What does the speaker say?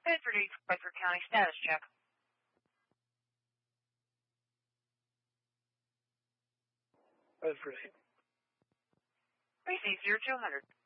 Bedford East, Bedford County, status check. Bedford 8. Receive 0200.